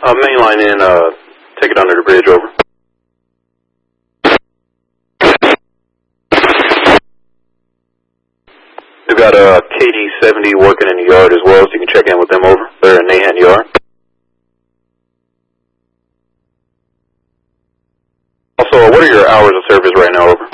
Main line in, take it under the bridge, over. We've got KD-70 working in the yard as well, so you can check in with them, over. They're in Nahan Yard. Also, what are your hours of service right now, over?